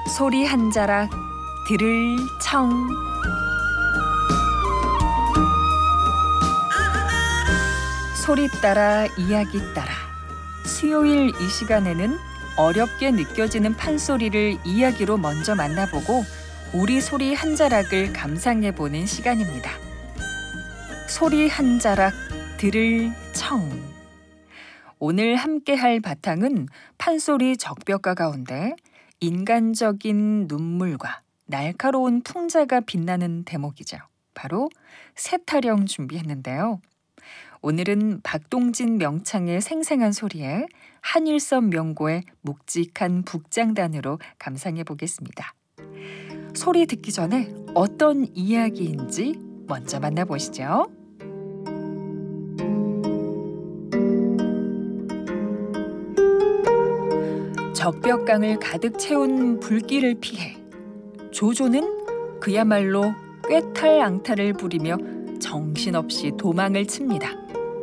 소리 한 자락 들을 청. 소리 따라 이야기 따라 수요일 이 시간에는 어렵게 느껴지는 판소리를 이야기로 먼저 만나보고 우리 소리 한 자락을 감상해보는 시간입니다. 소리 한 자락 들을 청. 오늘 함께할 바탕은 판소리 적벽가 가운데 인간적인 눈물과 날카로운 풍자가 빛나는 대목이죠. 바로 새타령 준비했는데요. 오늘은 박동진 명창의 생생한 소리에 한일섬 명고의 묵직한 북장단으로 감상해 보겠습니다. 소리 듣기 전에 어떤 이야기인지 먼저 만나보시죠. 적벽강을 가득 채운 불길을 피해 조조는 그야말로 꾀탈앙탈을 부리며 정신없이 도망을 칩니다.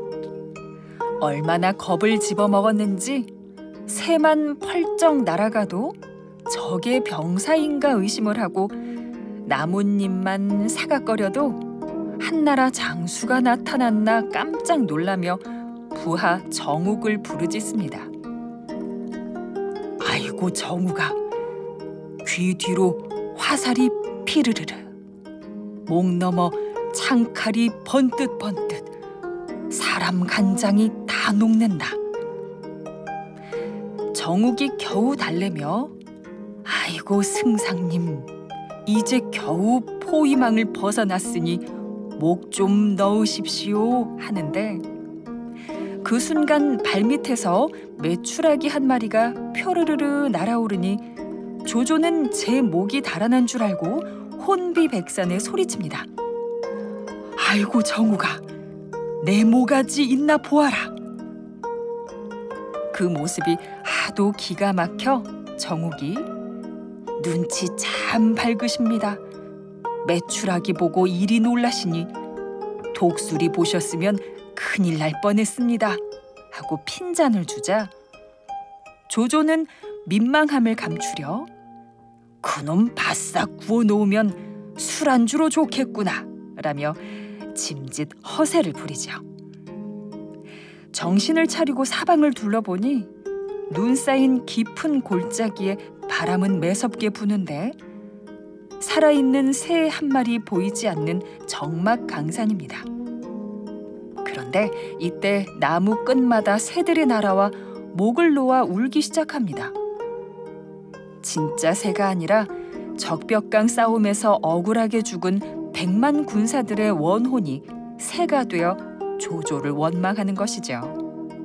얼마나 겁을 집어먹었는지 새만 펄쩍 날아가도 저게 병사인가 의심을 하고 나뭇잎만 사각거려도 한나라 장수가 나타났나 깜짝 놀라며 부하 정욱을 부르짖습니다. 아이고 정욱아, 귀 뒤로 화살이 피르르르, 목 넘어 창칼이 번뜩번뜩, 사람 간장이 다 녹는다. 정욱이 겨우 달래며 아이고 승상님, 이제 겨우 포위망을 벗어났으니 목 좀 넣으십시오 하는데 그 순간 발밑에서 메추라기 한 마리가 펴르르르 날아오르니 조조는 제 목이 달아난 줄 알고 혼비백산에 소리칩니다. 아이고 정욱아, 내 모가지 있나 보아라. 그 모습이 하도 기가 막혀 정욱이 눈치 참 밝으십니다. 메추라기 보고 이리 놀라시니 독수리 보셨으면 큰일 날 뻔했습니다 하고 핀잔을 주자 조조는 민망함을 감추려 그놈 바싹 구워놓으면 술안주로 좋겠구나 라며 짐짓 허세를 부리죠. 정신을 차리고 사방을 둘러보니 눈 쌓인 깊은 골짜기에 바람은 매섭게 부는데 살아있는 새 한 마리 보이지 않는 적막강산입니다. 그런데 이때 나무 끝마다 새들이 날아와 목을 놓아 울기 시작합니다. 진짜 새가 아니라 적벽강 싸움에서 억울하게 죽은 100만 군사들의 원혼이 새가 되어 조조를 원망하는 것이죠.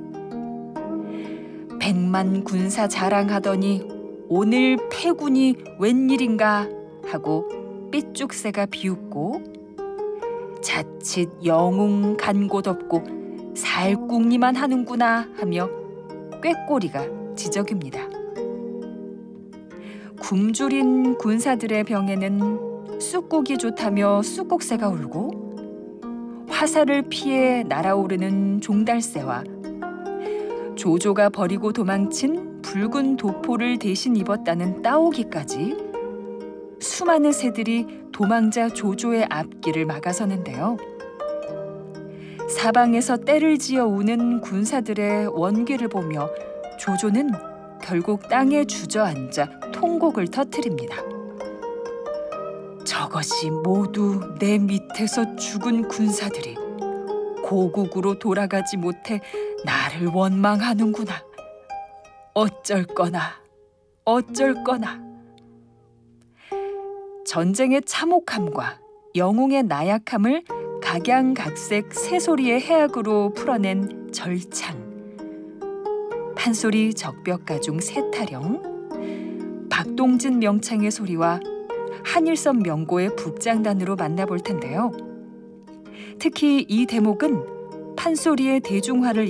100만 군사 자랑하더니 오늘 패군이 웬일인가 하고 삐죽새가 비웃고 자칫 영웅 간 곳 없고 살궁리만 하는구나 하며 꾀꼬리가 지적입니다. 굶주린 군사들의 병에는 쑥국이 좋다며 쑥국새가 울고 화살을 피해 날아오르는 종달새와 조조가 버리고 도망친 붉은 도포를 대신 입었다는 따오기까지 수많은 새들이 도망자 조조의 앞길을 막아서는데요. 사방에서 떼를 지어 우는 군사들의 원귀를 보며 조조는 결국 땅에 주저앉아 통곡을 터뜨립니다. 저것이 모두 내 밑에서 죽은 군사들이 고국으로 돌아가지 못해 나를 원망하는구나. 어쩔 거나 어쩔 거나. 전쟁의 참혹함과 영웅의 나약함을 각양각색 새소리의 해악으로 풀어낸 절창. 판소리 적벽가 중 새타령, 박동진 명창의 소리와 한일섬 명고의 북장단으로 만나볼 텐데요. 특히 이 대목은 판소리의 대중화를